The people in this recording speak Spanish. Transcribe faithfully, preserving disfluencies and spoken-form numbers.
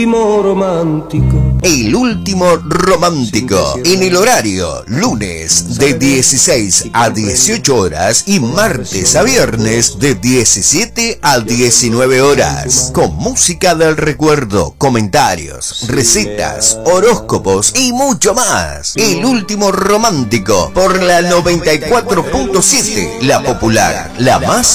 Romántico. El último romántico, en el horario lunes de dieciséis a dieciocho horas y martes a viernes de diecisiete a diecinueve horas, con música del recuerdo, comentarios, recetas, horóscopos y mucho más. El último romántico por la noventa y cuatro punto siete, la popular, la más